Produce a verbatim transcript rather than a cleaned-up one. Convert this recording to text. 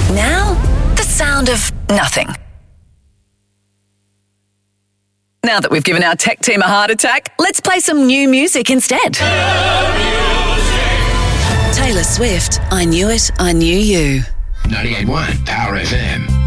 Now, the sound of nothing. Now that we've given our tech team a heart attack, let's play some new music instead. Taylor Swift, I Knew It, I Knew You. ninety-eight point one Power F M.